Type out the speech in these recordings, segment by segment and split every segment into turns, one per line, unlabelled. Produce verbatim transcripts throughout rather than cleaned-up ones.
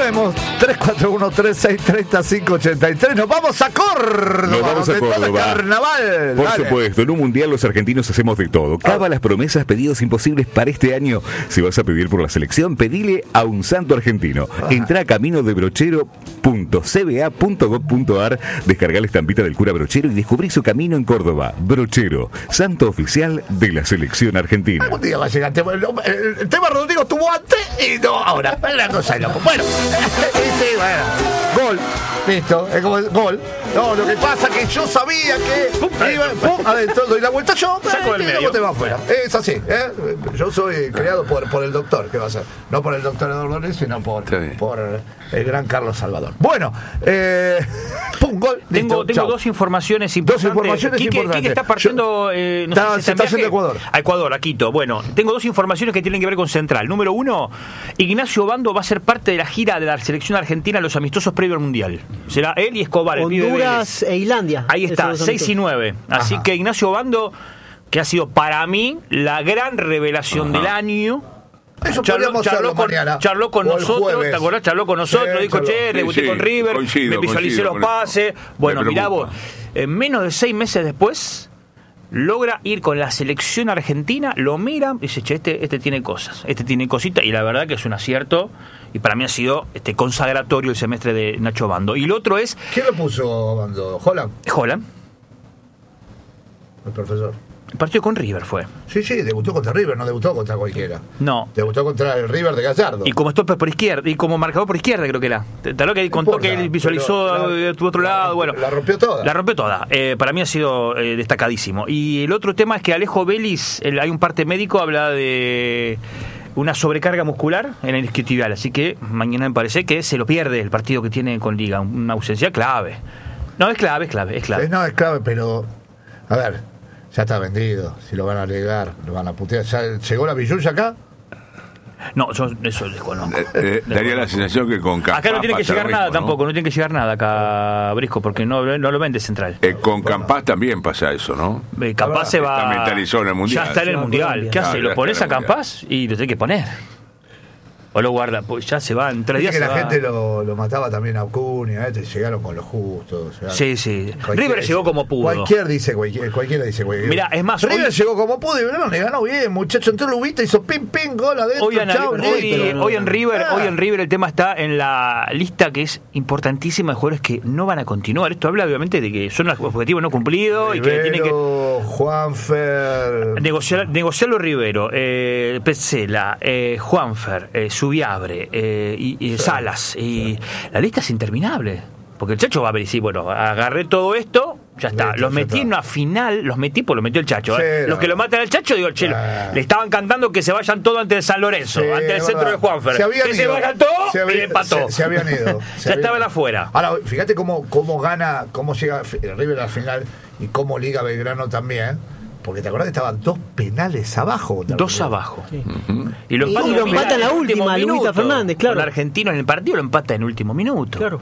volvemos. tres cuatro uno, tres seis tres cero, cinco ocho tres. Nos vamos a Córdoba.
Nos vamos a Córdoba.
Carnaval.
Por
Dale.
supuesto, en un mundial los argentinos hacemos de todo. Cava las promesas, pedidos imposibles para este año. Si vas a pedir por la selección, pedile a un santo argentino. Entra a camino de brochero punto c b a punto gov punto a r, descarga la estampita del cura Brochero y descubrí su camino en Córdoba. Brochero, santo oficial de la selección argentina.
Algún día va a llegar el tema. El, el tema Rodrigo estuvo antes y no ahora. La cosa es loco. Bueno, sí, bueno. Gol. Listo. Es como el gol. No, lo que pasa es que yo sabía que pum, iba, pum, adentro, doy la vuelta yo,
saco del medio.
te va afuera. Es así, ¿eh? Yo soy creado por, por el doctor, ¿qué va a ser? No por el doctor Eduardo, sino por, por el gran Carlos Salvador. Bueno, eh, pum, gol.
Tengo,
listo,
tengo dos informaciones importantes.
Dos informaciones
Quique,
importantes.
Quique está partiendo.
Yo,
eh, no
está,
sé si
se está
en
haciendo
viaje.
Ecuador.
A Ecuador, a Quito. Bueno, tengo dos informaciones que tienen que ver con Central. Número uno, Ignacio Bando va a ser parte de la gira de la selección argentina a los amistosos previo al mundial. Será él y Escobar, el pibe de
Honduras
Vélez.
e Islandia.
Ahí está, seis y nueve. Así
Ajá.
que Ignacio Bando, que ha sido para mí la gran revelación
Ajá.
del año.
Eso
Charló,
podríamos
charló
hacerlo
con,
mañana.
charló con
o el
nosotros,
jueves.
¿te acordás? Charló con nosotros,
Sí,
dijo,
charló.
che, debuté
Sí,
con
sí,
River,
coincido,
me visualicé
coincido
los
con
pases. Bueno,
Me
mirá
preocupa.
vos, en menos de seis meses después, logra ir con la selección argentina, lo mira y dice, che, este, este tiene cosas, este tiene cositas, y la verdad que es un acierto, y para mí ha sido este consagratorio el semestre de Nacho Bando. Y el otro es
¿Quién lo puso, Bando? ¿Holland?
Holland,
El profesor.
el partido con River fue.
Sí, sí, debutó contra River, no debutó contra cualquiera.
No.
Debutó contra el River de Gallardo.
Y como stopper por izquierda, y como marcador por izquierda creo que era. Te lo que contó
importa,
que él visualizó
pero la-
de tu otro
la-
lado, bueno.
la rompió toda.
La rompió toda. Eh, para mí ha sido eh, destacadísimo. Y el otro tema es que Alejo Vélez, el- hay un parte médico, habla de una sobrecarga muscular en el isquiotibial, así que mañana me parece que se lo pierde el partido que tiene con Liga, una ausencia clave. No, es clave, es clave, es clave.
Eh, no, es clave, pero. A ver, ya está vendido. Si lo van a alegar, lo van a putear. ¿Ya llegó la billulla acá?
No, yo eso desconozco.
Eh, eh, daría la sensación que con Campás
Acá no tiene que
pasa
llegar
el
nada
ritmo, ¿no?
tampoco, no tiene que llegar nada acá, Brisco, porque no, no lo vende Central.
Eh, con Campás también pasa eso, ¿no?
Eh, Campás se va.
Está mentalizado en el Mundial.
Ya está en el
Se va a
Mundial.
Colombia.
¿Qué hace?
Claro,
¿Lo
ya
pones
está
a
en el Mundial.
Campás? Y lo tenés que poner. O lo guarda, pues ya se va, en tres días
Dice que
se
la
va.
gente lo, lo mataba también a Acuña, ¿eh? Llegaron con lo justo. llegaron-
Sí, sí.
Cualquiera
River llegó
dice-
como pudo.
Cualquier dice, cualquier, cualquiera dice cualquiera.
Mirá, es más,
River
hoy-
llegó como pudo y no, le ganó bien, muchacho. Entonces lo viste, hizo pim, pim, gol adentro.
Hoy, en,
chau,
hoy-
listo.
hoy en River,
Ah.
hoy en River el tema está en la lista que es importantísima de jugadores que no van a continuar. Esto habla obviamente de que son los objetivos no cumplidos y que tienen que
Rivero, Juanfer.
negociar, negociarlo Rivero, eh, Petzela, eh, Juanfer, eh, Subiabre eh, y, y Salas. Y la lista es interminable. Porque el Chacho va a ver y sí, bueno, agarré todo esto, ya está.
Listo,
los
ya
metí
está.
en una final, los metí, pues lo metió el Chacho.
Sí,
¿eh?
no.
Los que lo matan al Chacho, digo, che,
Ah.
le estaban cantando que se vayan todos antes de San Lorenzo,
Sí,
antes del
es
centro
verdad.
de Juanfer.
Se habían
que se
ido.
vayan todos
Se había-
y empató.
Se, se habían ido. Se
ya
habían
estaban
ido.
afuera.
Ahora, fíjate cómo, cómo gana, cómo llega River a la final y cómo Liga Belgrano también. Porque te acordás que estaban dos penales abajo. ¿te
Dos
acordás?
abajo.
Sí.
Y lo
Y
empata,
lo empata en la
el último
última, Luis
minuto.
Fernández, claro.
Con Argentinos en el partido lo empata en el último minuto.
Claro.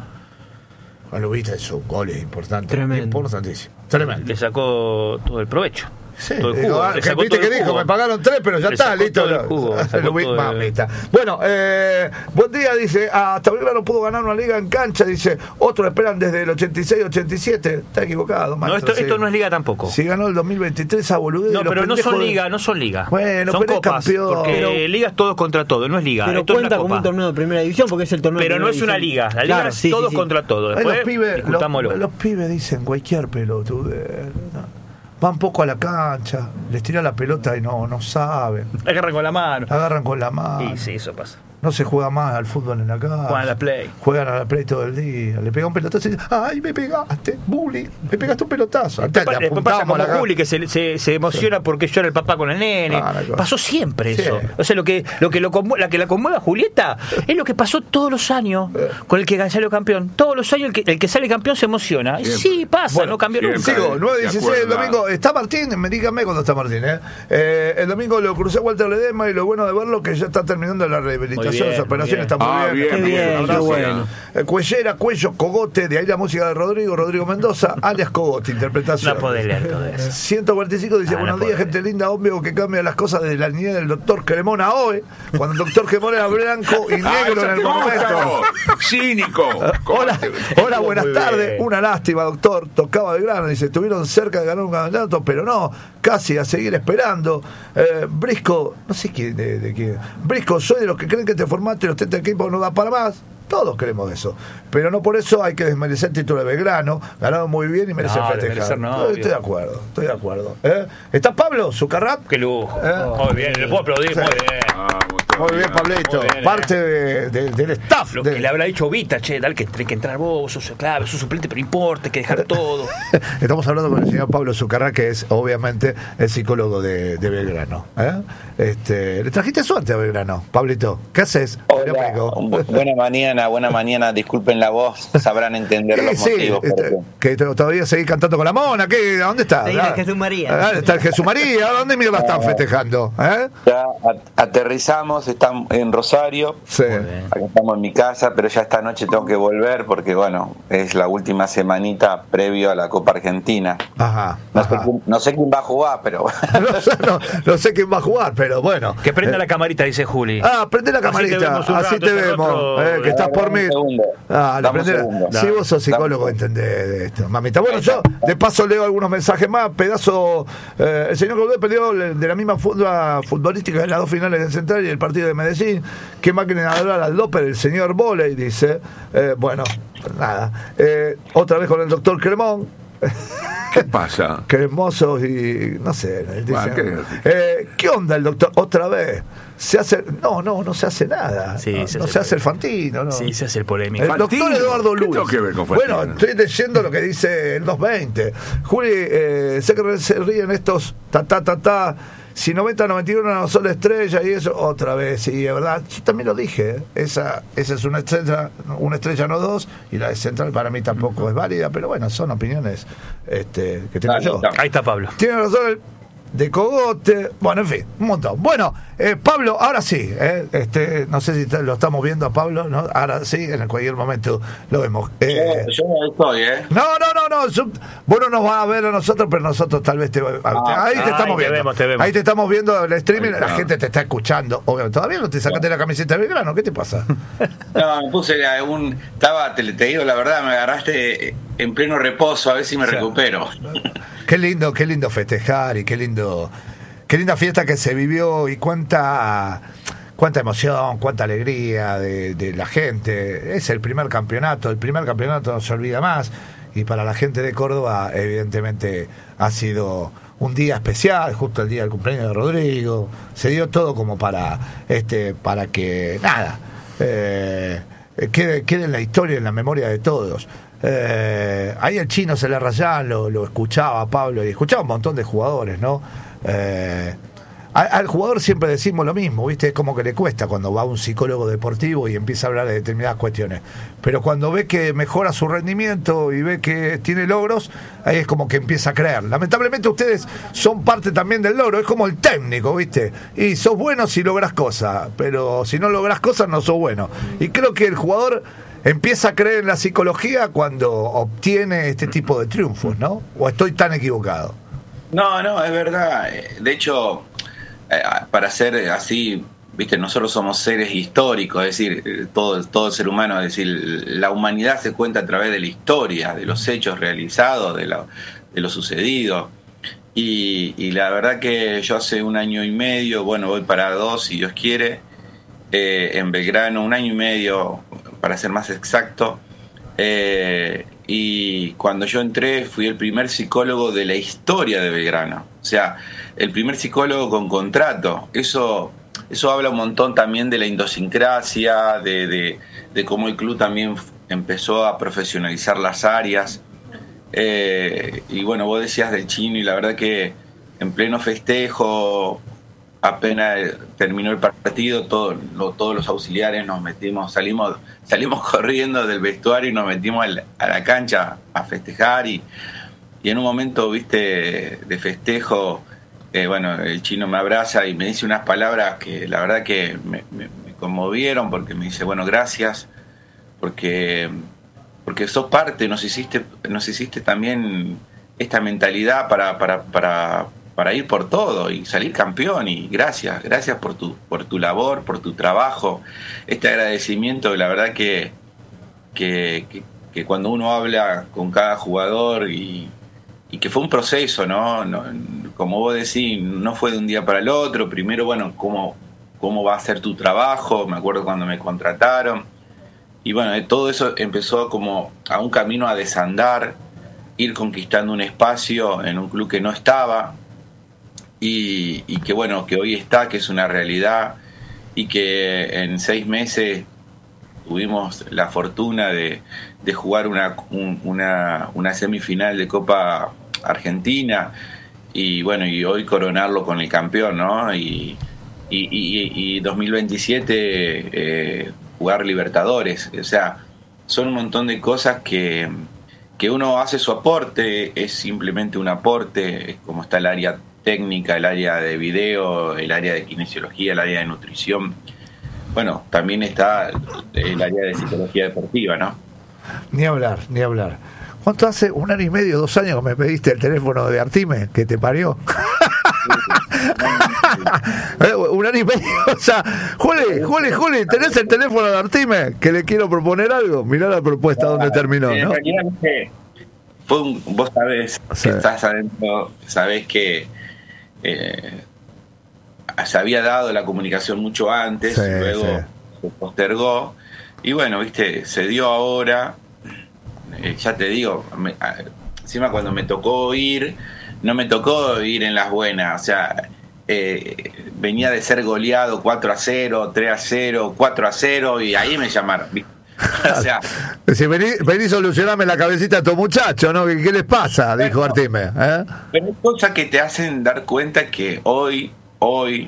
Ah, lo viste, esos goles importantes.
Tremendo.
Importantísimo. Tremendo.
Le sacó todo el provecho.
Sí,
todo el
digo,
jugo.
ah,
Le
que
sacó
viste
todo
que
el
dijo,
jugo.
me pagaron tres, pero ya
Le
está,
sacó
listo.
todo el jugo, le sacó
Lo vi-
todo el-
mamita. Bueno, eh, buen día, dice, hasta Belgrano pudo ganar una liga en cancha, dice, otros esperan desde el ochenta y seis ochenta y siete, está equivocado,
No,
maestro,
esto,
sí.
esto no es liga tampoco.
Si ganó el dos mil veintitrés a boludez.
No,
los
pero no
pendejos
son
de-
liga, no son liga.
Bueno,
son
pero es
copas.
campeón.
Porque
Pero-
liga es todos contra todos, no es liga.
Pero
esto es
cuenta
una
como
copa.
un torneo de primera división porque es el torneo de
Pero no
primera
es una
división.
liga. La liga
Claro,
es
sí,
todos
sí, sí.
contra todos.
Ay,
Después,
los, pibes,
discutámoslo.
los, los pibes dicen cualquier pelotudez. ¿no? Van poco a la cancha, les tira la pelota y no, no saben.
Agarran con la mano.
Agarran con la mano.
Y sí, eso pasa.
No se juega más al fútbol en la casa.
Juegan a la Play.
Juegan a la Play todo el día. Le pega un pelotazo y dice, ¡ay, me pegaste! Bully, me pegaste un pelotazo. Antes
Después,
le
después pasa
apuntábamos
como
a la
Juli, que se, se, se emociona porque llora el papá con el nene.
Ah, la cosa.
Pasó siempre
Sí.
eso. O sea, lo que, lo que lo conmue- la que la conmueve a Julieta es lo que pasó todos los años con el que salió campeón. Todos los años el que, el que sale campeón se emociona. Y
Siempre.
sí, pasa,
Bueno,
no cambió
siempre.
nunca.
Sigo, nueve dieciséis el
acuerdo.
domingo. ¿Está Martín? Me díganme cuando está Martín. ¿eh? Eh, el domingo lo crucé a Walter Ledesma y lo bueno de verlo que ya está terminando la rehabilitación. operación,
bien,
esa operación
bien.
está muy
Ah,
bien.
bien,
Qué
bien,
abrazo.
qué bueno.
Eh, Cuellera, Cuello, Cogote, de ahí la música de Rodrigo, Rodrigo Mendoza, alias Cogote, interpretación.
No podés leer todo eso.
ciento cuarenta y cinco dice,
Ah,
buenos
no
días,
puede.
gente linda, hombre, que cambia las cosas de la niñez del doctor Cremona hoy, cuando el doctor Cremona era blanco y
Ah,
negro
esa
en el
te gusta,
momento.
vos. Cínico.
Hola, hola, buenas
Muy
tardes.
bien.
Una lástima, doctor. Tocaba de grano. Dice, estuvieron cerca de ganar un campeonato, pero no, casi a seguir esperando. Eh, Brisco, no sé quién, de, de quién. Brisco, soy de los que creen que este formato y los treinta equipos no da para más. Todos queremos eso. Pero no por eso hay que desmerecer el título de Belgrano. Ganaron muy bien y merecen
No,
festejar.
desmerecer no,
estoy, estoy de acuerdo, estoy de acuerdo. ¿Eh? ¿Está Pablo, Zucarrap?
Qué lujo.
Eh.
Muy bien, le puedo aplaudir,
Sí.
muy bien.
Vamos,
Muy bien,
todavía.
Pablito.
Muy bien,
Parte de- de- del staff.
Lo
de-
que le habrá dicho Vita, che, dale que tenés que entrar vos, vos sos clave, sos suplente, pero no importa, hay que dejar todo.
Estamos hablando con el señor Pablo Zucarrá, que es obviamente el psicólogo de, de Belgrano. ¿eh? Este, ¿Le trajiste suerte a Belgrano, Pablito? ¿Qué haces?
Hola,
Amigo.
bu- buena mañana, buena mañana, disculpen la voz, sabrán entender los
Sí,
motivos. por
este,
qué.
que t- todavía seguís cantando con la mona. ¿Qué? ¿A dónde está?
Ahí
Ah,
está Jesús María.
ah, está el Jesús María. ¿A dónde mierda están festejando? ¿Eh?
Ya a- aterrizamos, estamos en Rosario,
Sí.
acá estamos en mi casa, pero ya esta noche tengo que volver porque, bueno, es la última semanita previo a la Copa Argentina.
Ajá.
No sé,
ajá.
quién, no sé quién va a jugar, pero
No, sé, no- no sé quién va a jugar, pero bueno.
Que prenda
Eh,
la camarita, dice Juli.
Ah, prende la
Así te
camarita,
vemos un
así
rato,
te
este
vemos,
otro-
eh, que estás por mí.
Dame un segundo.
Ah, la
Dame un
prende-
segundo.
Si vos sos psicólogo,
Dame un
entendés de esto, mamita. Bueno, yo de paso leo algunos mensajes más. Pedazo, eh, el señor Godoy peleó de la misma funda futbolística en las dos finales del Central y el partido de Medellín. Qué máquina de adorar al López, el señor Voley, dice. Eh, bueno, nada. Eh, otra vez con el doctor Cremón.
¿Qué pasa?
Cremosos y no sé. dicen,
Bueno, ¿qué?
eh, ¿Qué onda el doctor? Otra vez. Se hace. No, no, no se hace nada.
Sí,
no
se
no
hace
se hace el Fantino, ¿no?
Sí, se hace el polémico.
El doctor
Fantino.
Eduardo
¿Qué
Luis.
tengo que ver con Fantino?
Bueno, estoy leyendo lo que dice el doscientos veinte. Juli, eh, sé que se ríen estos ta ta ta ta. Si noventa noventa y uno no son la estrella y eso, otra vez, sí, es verdad. Yo también lo dije, ¿eh? esa, esa es una estrella, una estrella no dos, y la de Central para mí tampoco es válida, pero bueno, son opiniones este, que tengo
Dale,
yo.
dale.
Ahí está Pablo.
Tiene razón el de Cogote, bueno, en fin, un montón. Bueno, eh, Pablo, ahora sí, eh, este, no sé si te- lo estamos viendo a Pablo, ¿no? Ahora sí, en cualquier momento lo vemos. Eh,
Yo, yo no estoy, ¿eh?
no, no, no, no. yo- vos no nos vas a ver a nosotros, pero nosotros tal vez te.
Ah,
ahí te
ahí
estamos
te
viendo.
vemos, te vemos.
Ahí te estamos viendo el streaming,
Ahí está.
la gente te está escuchando. Obviamente, todavía no te sacaste la camiseta de Belgrano, ¿qué te pasa?
No, me puse a un. Estaba, te, te digo la verdad, me agarraste en pleno reposo, a ver si me recupero.
Qué lindo, qué lindo festejar y qué lindo, qué linda fiesta que se vivió y cuánta, cuánta emoción, cuánta alegría de, de la gente. Es el primer campeonato, el primer campeonato no se olvida más y para la gente de Córdoba evidentemente ha sido un día especial, justo el día del cumpleaños de Rodrigo. Se dio todo como para, este, para que nada eh, quede, quede en la historia, en la memoria de todos. Eh, ahí el Chino se le rayaban, lo, lo escuchaba a Pablo y escuchaba un montón de jugadores, ¿no? Eh, al, al jugador siempre decimos lo mismo, ¿viste? Es como que le cuesta cuando va a un psicólogo deportivo y empieza a hablar de determinadas cuestiones. Pero cuando ve que mejora su rendimiento y ve que tiene logros, ahí es como que empieza a creer. Lamentablemente ustedes son parte también del logro, es como el técnico, ¿viste? Y sos bueno si logras cosas, pero si no logras cosas no sos bueno. Y creo que el jugador empieza a creer en la psicología cuando obtiene este tipo de triunfos, ¿no? ¿O estoy tan equivocado?
No, no, es verdad. De hecho, eh, para ser así, viste, nosotros somos seres históricos, es decir, todo, todo el ser humano, es decir, la humanidad se cuenta a través de la historia, de los hechos realizados, de lo, de lo sucedido. Y, y la verdad que yo hace un año y medio, bueno, voy para dos, si Dios quiere, eh, en Belgrano, un año y medio, para ser más exacto. Eh, y cuando yo entré fui el primer psicólogo de la historia de Belgrano, o sea, el primer psicólogo con contrato. Eso, eso habla un montón también de la idiosincrasia, de, de, de cómo el club también empezó a profesionalizar las áreas. Eh, y bueno, vos decías del Chino y la verdad que en pleno festejo, apenas terminó el partido, todo, lo, todos los auxiliares nos metimos, salimos, salimos corriendo del vestuario y nos metimos al, a la cancha a festejar y, y en un momento, viste, de festejo, eh, bueno, el Chino me abraza y me dice unas palabras que la verdad que me, me, me conmovieron porque me dice, bueno, gracias, porque, porque sos parte, nos hiciste, nos hiciste también esta mentalidad para, para, para, para ir por todo y salir campeón, y gracias, gracias por tu, por tu labor, por tu trabajo, este agradecimiento, la verdad que, que, que, que cuando uno habla con cada jugador y, y que fue un proceso, ¿no? no como vos decís, no fue de un día para el otro. Primero, bueno, cómo, cómo va a ser tu trabajo, me acuerdo cuando me contrataron, y bueno, todo eso empezó como a un camino a desandar, ir conquistando un espacio en un club que no estaba, y, y que bueno, que hoy está, que es una realidad, y que en seis meses tuvimos la fortuna de, de jugar una, un, una, una semifinal de Copa Argentina, y bueno, y hoy coronarlo con el campeón, ¿no? Y, y, y, y dos mil veintisiete eh, jugar Libertadores. O sea, son un montón de cosas que, que uno hace su aporte, es simplemente un aporte, es como está el área técnica, el área de video, el área de kinesiología, el área de nutrición. Bueno, también está el área de psicología deportiva, ¿no?
Ni hablar, ni hablar. ¿Cuánto hace? Un año y medio, dos años que me pediste el teléfono de Artime, que te parió. Un año y medio, o sea, Juli, Juli, Juli, ¿tenés el teléfono de Artime? Que le quiero proponer algo. Mirá la propuesta donde terminó,
en
¿no?
realidad, fue un, vos sabés
Sí.
que estás adentro, sabés que eh, se había dado la comunicación mucho antes,
Sí,
y luego
sí.
se postergó, y bueno, viste, se dio ahora. Eh, ya te digo, me, a, encima cuando me tocó ir, no me tocó ir en las buenas, o sea, eh, venía de ser goleado cuatro a cero, tres a cero, cuatro a cero, y ahí me llamaron. O sea,
Si vení, vení solucioname la cabecita a tu muchacho, ¿no? ¿Qué, qué les pasa? Dijo Artime, ¿eh?
pero hay cosas que te hacen dar cuenta que hoy, hoy,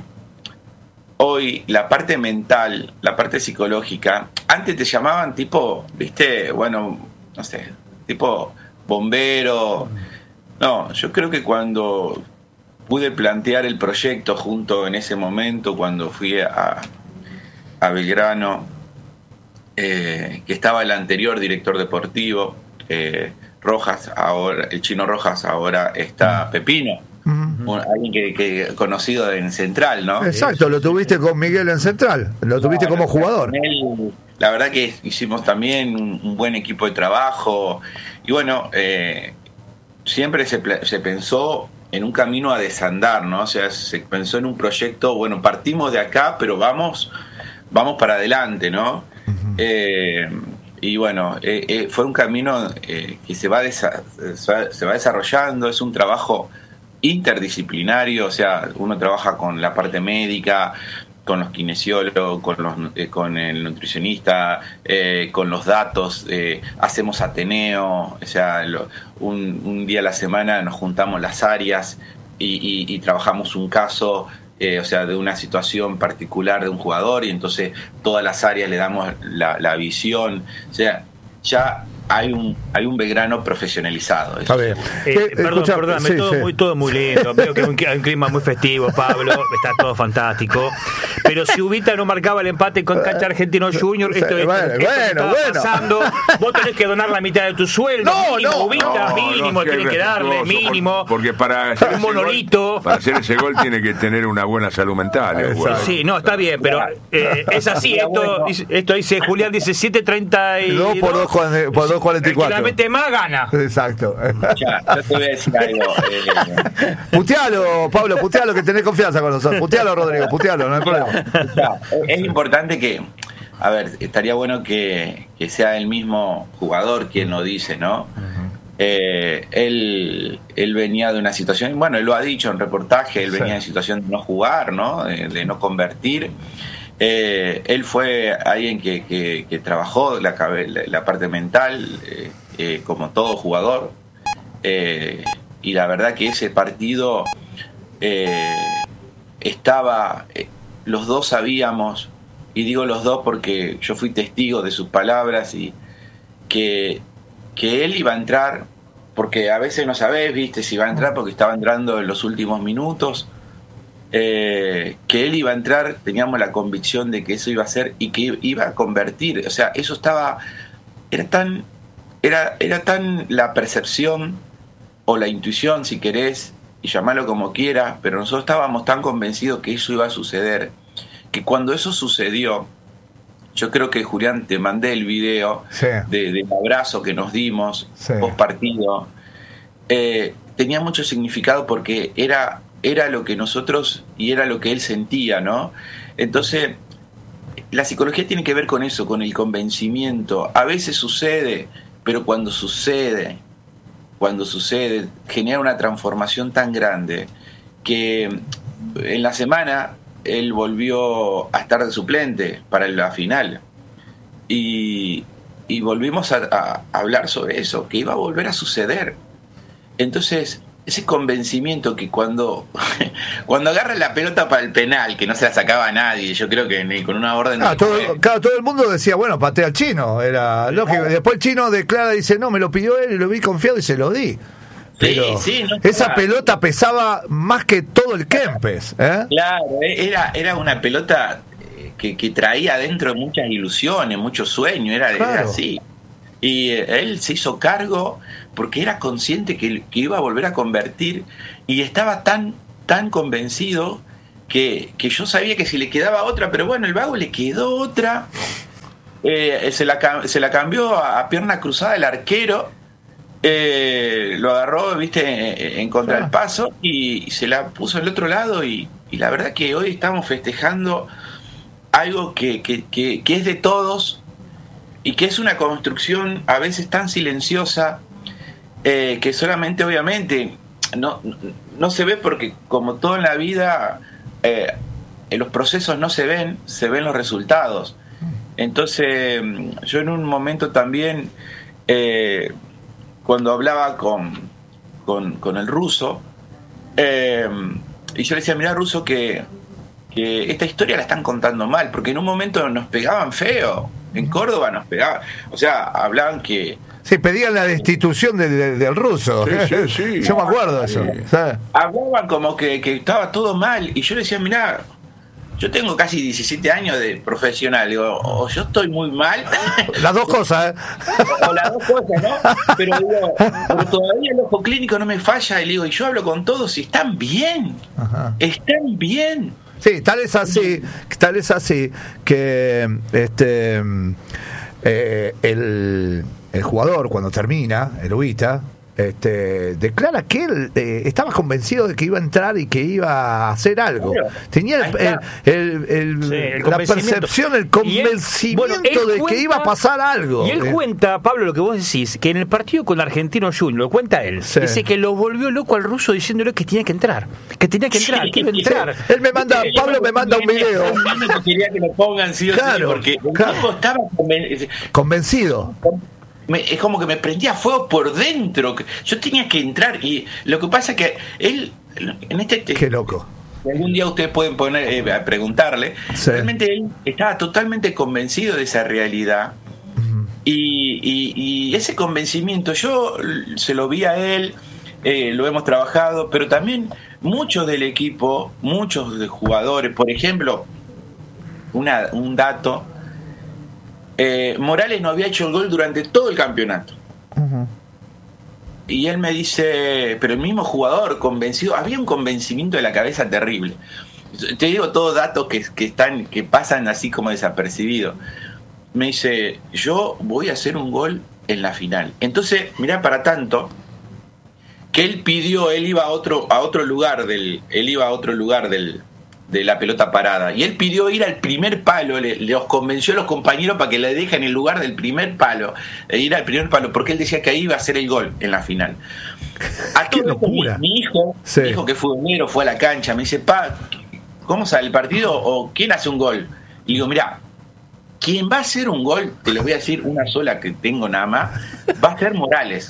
hoy la parte mental, la parte psicológica, antes te llamaban tipo, viste, bueno, no sé, tipo bombero. No, yo creo que cuando pude plantear el proyecto junto en ese momento, cuando fui a, a Belgrano, eh, que estaba el anterior director deportivo, eh, Rojas, ahora el Chino Rojas, ahora está Pepino,
Uh-huh.
un, alguien que, que conocido en Central, ¿no?
Exacto, lo tuviste con Miguel en Central, lo tuviste
No,
como
la-
jugador.
con él, la verdad que hicimos también un, un buen equipo de trabajo, y bueno, eh, siempre se, pla- se pensó en un camino a desandar, ¿no? O sea, se pensó en un proyecto, bueno, partimos de acá, pero vamos, vamos para adelante, ¿no?
Uh-huh.
Eh, y bueno, eh, eh, fue un camino eh, que se va, desa- se va se va desarrollando, es un trabajo interdisciplinario, o sea, uno trabaja con la parte médica, con los kinesiólogos, con, los, eh, con el nutricionista, eh, con los datos, eh, hacemos ateneo, o sea, lo, un, un día a la semana nos juntamos las áreas y, y, y trabajamos un caso, eh, o sea, de una situación particular de un jugador, y entonces todas las áreas le damos la, la visión, o sea, ya hay un hay un Belgrano profesionalizado.
Está bien.
Eh,
Eh,
perdón,
escucha,
perdóname,
sí,
todo,
sí.
Muy, todo muy lindo. Veo que hay un, hay un clima muy festivo, Pablo. Está todo fantástico. Pero si Ubita no marcaba el empate con Cancha Argentino Junior,
Sí,
esto, esto,
bueno,
esto que
bueno,
estaba
bueno.
pasando, vos tenés que donar la mitad de tu sueldo.
No,
mínimo,
no,
Ubita,
no,
mínimo,
que
tienen que darle,
respetuoso,
mínimo.
por- Porque para hacer,
Un
ese
monolito.
gol, para hacer ese gol tiene que tener una buena salud mental. el jugador.
Sí, no, está bien, pero eh, es así. Esto, esto dice Julián, dice siete treinta y
Dos por dos cuarenta- por dos cuarenta y cuatro.
El que la mete más gana.
Exacto.
Ya, yo te voy a decir algo. Eh,
Putealo, Pablo, putealo, que tenés confianza con nosotros. Putealo, Rodrigo, putealo, no hay problema.
ya, es importante que, a ver, estaría bueno que, que sea el mismo jugador quien lo dice, ¿no? Eh, él, él venía de una situación, bueno, él lo ha dicho en reportaje, él venía
Sí.
de situación de no jugar, ¿no? De, de no convertir. Eh, él fue alguien que, que, que trabajó la, cabe- la, la parte mental, eh, eh, como todo jugador, eh, y la verdad que ese partido eh, estaba, eh, los dos sabíamos, y digo los dos porque yo fui testigo de sus palabras, y que, que él iba a entrar, porque a veces no sabés, viste, si iba a entrar porque estaba entrando en los últimos minutos, eh, que él iba a entrar, teníamos la convicción de que eso iba a ser y que iba a convertir, o sea, eso estaba, era tan, era, era tan la percepción o la intuición, si querés, y llamarlo como quieras, pero nosotros estábamos tan convencidos que eso iba a suceder, que cuando eso sucedió, yo creo que, Julián, te mandé el video
sí.
de, del abrazo que nos dimos
sí.
post partido, eh, tenía mucho significado porque era, era lo que nosotros y era lo que él sentía, ¿no? Entonces, la psicología tiene que ver con eso, con el convencimiento. A veces sucede, pero cuando sucede, cuando sucede, genera una transformación tan grande que en la semana él volvió a estar de suplente para la final y, y volvimos a, a hablar sobre eso, que iba a volver a suceder. Entonces, ese convencimiento que cuando cuando agarra la pelota para el penal, que no se la sacaba a nadie, yo creo que ni con una orden
ah,
de
todo, claro, todo el mundo decía, bueno, patea al chino, era lógico. Después el chino declara, dice, no, me lo pidió él y lo vi confiado y se lo di. Pero
sí, sí, no,
esa
era,
pelota pesaba más que todo el Kempes, ¿eh?
Claro, era, era una pelota que, que traía adentro muchas ilusiones, muchos sueños, era,
claro.
era así. Y él se hizo cargo porque era consciente que, que iba a volver a convertir y estaba tan, tan convencido que, que yo sabía que si le quedaba otra, pero bueno, el vago le quedó otra, eh, se, la, se la cambió a, a pierna cruzada el arquero. Eh, lo agarró, viste, en contra del paso y, y se la puso al otro lado y, y la verdad que hoy estamos festejando algo que, que, que, que es de todos y que es una construcción a veces tan silenciosa eh, que solamente obviamente no, no se ve porque como todo en la vida eh, en los procesos no se ven, se ven los resultados. Entonces yo en un momento también eh, cuando hablaba con, con, con el ruso, eh, y yo le decía, mirá, ruso, que, que esta historia la están contando mal, porque en un momento nos pegaban feo, en Córdoba nos pegaban, o sea, hablaban que...
Sí, pedían la destitución de, de, del ruso.
Sí, sí, sí.
Yo me acuerdo de eso. ¿Sabes?
Hablaban como que, que estaba todo mal, y yo le decía, mirá, yo tengo casi diecisiete años de profesional, digo, o yo estoy muy mal.
Las dos cosas, ¿eh?
O, o las dos cosas, ¿no? Pero digo, pero todavía el ojo clínico no me falla, y le digo, y yo hablo con todos y están bien. Ajá. Están bien.
Sí, tal es así, tal es así que este eh, el, el jugador cuando termina, el Huita, Este, declara que él eh, estaba convencido de que iba a entrar y que iba a hacer algo. Claro. Tenía el, el, el, el, sí, el la percepción, el convencimiento él, bueno, él de cuenta, que iba a pasar algo.
Y él
eh.
cuenta, Pablo, lo que vos decís, que en el partido con Argentino Junior, lo cuenta él, sí. dice que lo volvió loco al ruso diciéndole que tenía que entrar, que tenía que entrar, sí, que iba a entrar.
Sí. Él me manda, sí, Pablo me manda un video.
Quería que lo pongan sí o
claro,
sí, porque
claro.
el tipo estaba conven-
convencido.
Me, es como que me prendía fuego por dentro. Yo tenía que entrar y lo que pasa es que él en este
qué loco.
Algún día ustedes pueden poner eh, a preguntarle. Sí. Realmente él estaba totalmente convencido de esa realidad uh-huh. y, y, y ese convencimiento yo se lo vi a él, eh, lo hemos trabajado, pero también muchos del equipo, muchos de jugadores, por ejemplo, una, un dato. Eh, Morales no había hecho el gol durante todo el campeonato. Uh-huh. Y él me dice, pero el mismo jugador convencido, había un convencimiento de la cabeza terrible. Te digo todos datos que, que están, que pasan así como desapercibidos. Me dice, yo voy a hacer un gol en la final. Entonces, mirá, para tanto que él pidió, él iba a otro, a otro lugar del, él iba a otro lugar del de la pelota parada y él pidió ir al primer palo, le, los convenció a los compañeros para que le dejen el lugar del primer palo, e ir al primer palo, porque él decía que ahí iba a ser el gol en la final. A
¡Qué locura!
Mi, mi hijo, sí. mi hijo que fue futbolero, fue a la cancha, me dice, pa, ¿cómo sale el partido? ¿O quién hace un gol? Y digo, mirá, quien va a hacer un gol, te les voy a decir una sola que tengo nada más, va a ser Morales.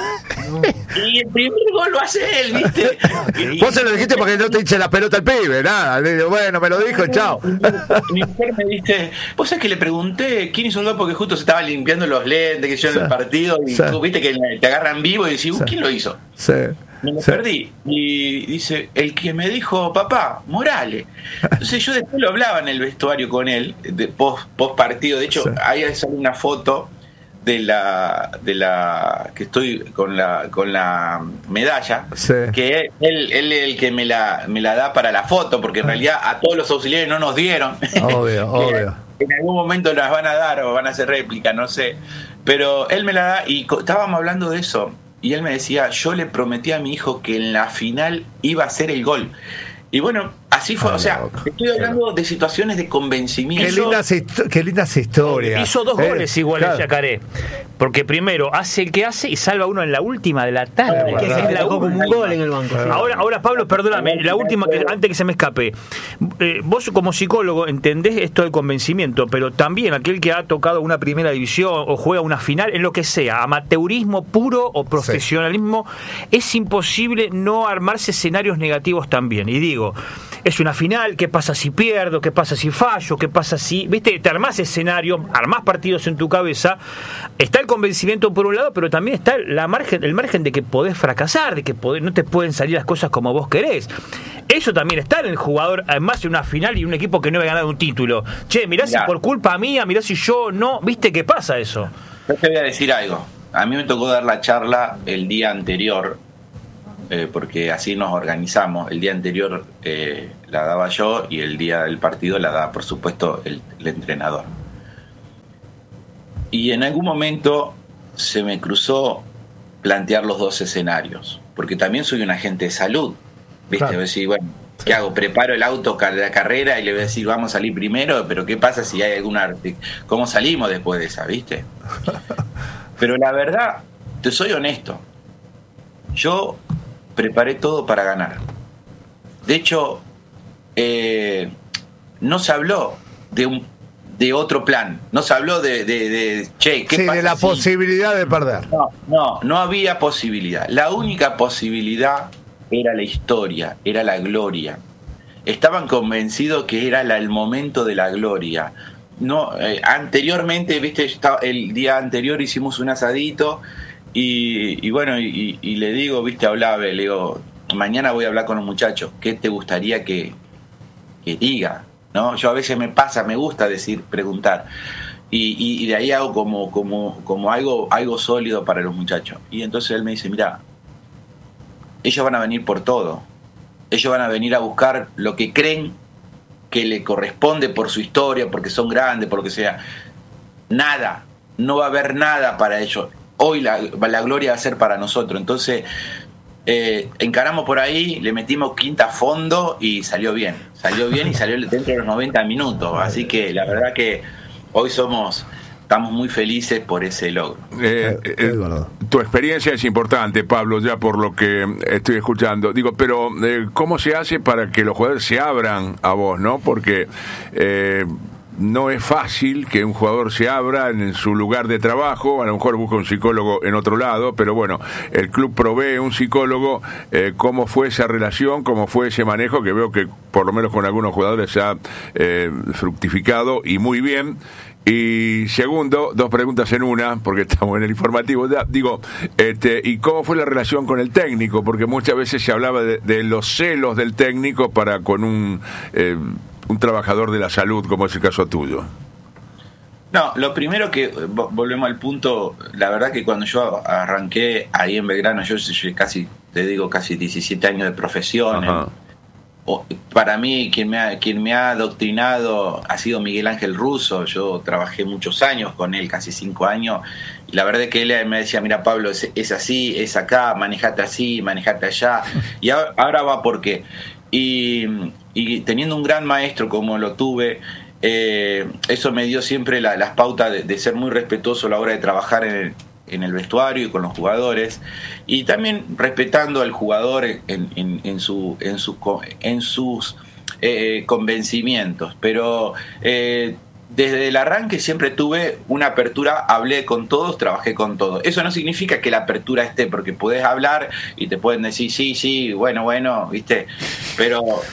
Y el primer gol lo hace él, ¿viste? Y,
vos se lo dijiste porque no te hinche la pelota al pibe, nada. Le digo, bueno, me lo dijo, chao.
Mi mujer me dice, vos sabés que le pregunté quién hizo el gol porque justo se estaba limpiando los lentes que yo en el partido y sí. tú viste que te agarran vivo y decís, sí. ¿quién lo hizo?
Sí.
me lo
Sí.
perdí. Y dice, el que me dijo, papá, Morales. Entonces yo después lo hablaba en el vestuario con él, de post, post partido. De hecho,
Sí.
ahí sale una foto de la de la que estoy con la con la medalla,
Sí.
que él él es el que me la me la da para la foto, porque en realidad a todos los auxiliares no nos dieron.
Obvio, obvio.
En algún momento las van a dar o van a hacer réplica, no sé. Pero él me la da y co- estábamos hablando de eso. Y él me decía, yo le prometí a mi hijo que en la final iba a hacer el gol. Y bueno, así fue.
Ah,
O sea,
loco.
estoy hablando de situaciones de
Qué
convencimiento.
lindas, histo- qué lindas historias.
Hizo dos
Eh,
goles igual
claro.
el Yacaré. Porque primero hace el que hace y salva uno en la última de la tarde.
Ah,
Que
verdad.
se dejó como un gol en el banco. sí.
Ahora, ahora Pablo, perdóname, la última, que, antes que se me escape. Eh, vos como psicólogo entendés esto del convencimiento, pero también aquel que ha tocado una primera división o juega una final, en lo que sea, amateurismo puro o profesionalismo, es imposible no armarse escenarios negativos también. Y digo, es una final, ¿qué pasa si pierdo? ¿Qué pasa si fallo? ¿Qué pasa si...? Viste, te armás escenario, armás partidos en tu cabeza, está el convencimiento por un lado, pero también está la margen, el margen de que podés fracasar, de que podés, no te pueden salir las cosas como vos querés. Eso también está en el jugador, además en una final y un equipo que no había ganado un título. Che, mirá si
Mirá.
por culpa mía, mirá si yo no, ¿viste qué pasa eso?
Yo te voy a decir algo. A mí me tocó dar la charla el día anterior, eh, porque así nos organizamos. El día anterior eh, la daba yo y el día del partido la daba, por supuesto, el, el entrenador. Y en algún momento se me cruzó plantear los dos escenarios, porque también soy un agente de salud. ¿Viste?
Claro.
Voy a decir, bueno, ¿qué hago? Preparo el auto de la carrera y le voy a decir, vamos a salir primero, pero ¿qué pasa si hay alguna... ¿Cómo salimos después de esa, viste? Pero la verdad, te soy honesto, yo preparé todo para ganar. De hecho, eh, no se habló de un de otro plan, no se habló de, de, de che, ¿qué
Sí,
pasa
de la
si-
posibilidad de perder.
No, no, no había posibilidad. La única posibilidad era la historia, era la gloria. Estaban convencidos que era la- el momento de la gloria. No, eh, anteriormente, viste, estaba- el día anterior hicimos un asadito y, y bueno, y, y le digo, viste, hablaba, le digo, mañana voy a hablar con un muchacho, ¿qué te gustaría que, que diga? ¿No? Yo a veces me pasa, me gusta decir, preguntar. Y, y, y de ahí hago como, como, como algo, algo sólido para los muchachos. Y entonces él me dice, mira, ellos van a venir por todo. Ellos van a venir a buscar lo que creen que le corresponde por su historia, porque son grandes, por lo que sea. Nada, no va a haber nada para ellos. Hoy la, la gloria va a ser para nosotros. Entonces, eh, encaramos por ahí, le metimos quinta a fondo y salió bien. Salió bien y salió dentro de los noventa minutos. Así que la verdad que hoy somos... Estamos muy felices por ese logro.
Eh,
Eh,
eh,
es verdad.
tu experiencia es importante, Pablo, ya por lo que estoy escuchando. Digo, pero eh, ¿cómo se hace para que los jugadores se abran a vos, no? Porque eh, no es fácil que un jugador se abra en su lugar de trabajo. A lo mejor busca un psicólogo en otro lado, pero bueno, el club provee un psicólogo. Eh, ¿Cómo fue esa relación? ¿Cómo fue ese manejo? Que veo que por lo menos con algunos jugadores se ha eh, fructificado y muy bien. Y segundo, dos preguntas en una, porque estamos en el informativo ya. Digo, este, ¿y cómo fue la relación con el técnico? Porque muchas veces se hablaba de, de los celos del técnico para con un, eh, un trabajador de la salud, como es el caso tuyo.
No, lo primero que, volvemos al punto, la verdad que cuando yo arranqué ahí en Belgrano, yo, yo casi, te digo, casi diecisiete años de profesión.
Ajá.
O, para mí, quien me, ha, quien me ha adoctrinado ha sido Miguel Ángel Russo. Yo trabajé muchos años con él, casi cinco años, y la verdad es que él me decía, mira Pablo, es, es así, es acá, manejate así, manejate allá, y ahora, ahora va por qué. Y, y teniendo un gran maestro como lo tuve, eh, eso me dio siempre la, las pautas de, de ser muy respetuoso a la hora de trabajar en el, en el vestuario y con los jugadores, y también respetando al jugador en, en, en, su, en, su, en sus eh, convencimientos. Pero eh, desde el arranque siempre tuve una apertura, hablé con todos, trabajé con todos. Eso no significa que la apertura esté, porque podés hablar y te pueden decir sí, sí, bueno, bueno, ¿viste? Pero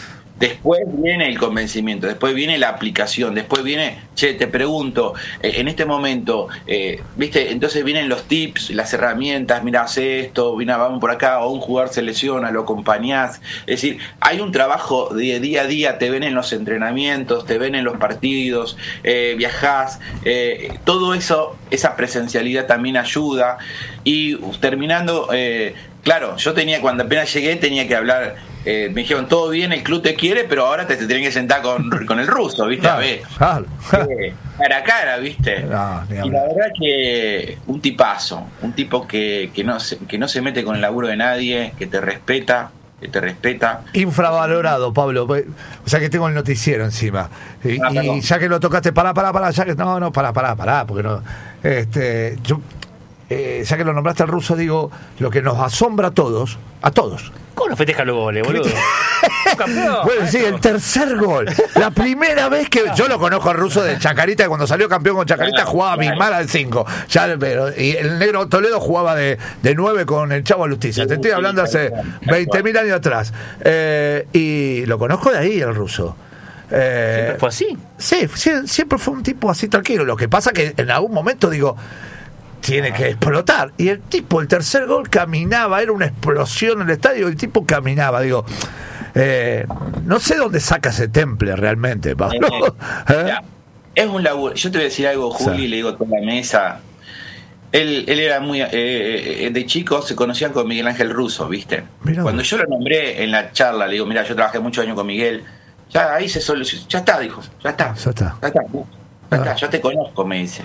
Después viene el convencimiento, después viene la aplicación, después viene, che, te pregunto, eh, en este momento, eh, ¿viste? Entonces vienen los tips, las herramientas, mira, hace esto, mira, vamos por acá, o un jugador se lesiona, lo acompañás. Es decir, hay un trabajo de día a día, te ven en los entrenamientos, te ven en los partidos, eh, viajás, eh, todo eso, esa presencialidad también ayuda. Y terminando, eh, claro, yo tenía, cuando apenas llegué, tenía que hablar. Eh, me dijeron, todo bien, el club te quiere, pero ahora te, te tienen que sentar con, con el ruso, ¿viste? A ver,
Claro.
eh, cara a cara, ¿viste?
No, ni
y
hablar.
la verdad que un tipazo, un tipo que, que, no se, que no se mete con el laburo de nadie, que te respeta, que te respeta.
Infravalorado, Pablo. O sea que tengo el noticiero encima. Y,
Ah,
y ya que lo tocaste, pará, pará, pará, ya que no, no, pará, pará, pará, porque no. Este, yo, eh, ya que lo nombraste al ruso, digo, lo que nos asombra a todos, a todos.
¿Cómo no festeja los goles, boludo? Campeón,
Bueno, sí,
maestro.
el tercer gol. La primera vez que. Yo lo conozco al ruso de Chacarita, que cuando salió campeón con Chacarita jugaba Bismar al cinco. Ya, pero, y el negro Toledo jugaba de, de nueve con el Chavo Alustiza. Te estoy hablando hace veinte mil años atrás. Eh, y lo conozco de ahí, el ruso. Eh,
¿Siempre fue así?
Sí, sie- siempre fue un tipo así tranquilo. Lo que pasa que en algún momento digo, tiene que explotar. Y el tipo, el tercer gol caminaba, era una explosión en el estadio, el tipo caminaba, digo, eh, no sé dónde saca ese temple realmente, Pablo. ¿Eh?
Mira, es un laburo. Yo te voy a decir algo, Juli,
Sí.
le digo a toda la mesa. Él, él era muy. Eh, eh, de chico se conocían con Miguel Ángel Russo, ¿viste?
Mirá
Cuando
vos.
yo lo nombré en la charla, le digo, mira, yo trabajé muchos años con Miguel. Ya ahí se solucionó. Ya está, dijo. Ya está.
Ya está.
Ya está. Ya está,
Ah.
yo te conozco, me dice.